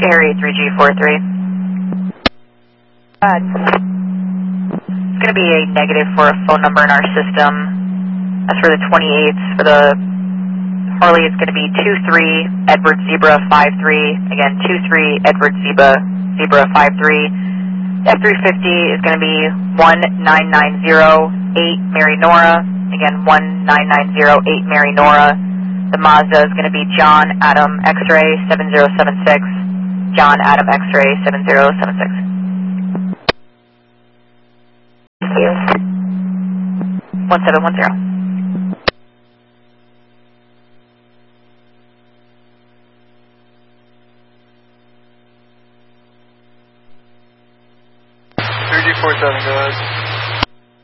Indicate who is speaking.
Speaker 1: Harry 3G43. It's going to be a negative for a phone number in our system. As for the 28th, for the Harley, it's going to be 23 Edward Zebra 53. Again, 23 Edward Zebra 53. F350 is going to be 19908 Mary Nora. Again, 19908 Mary Nora. The Mazda is going to be John Adam X-Ray 7076. John Adam X-Ray 7076. 1710.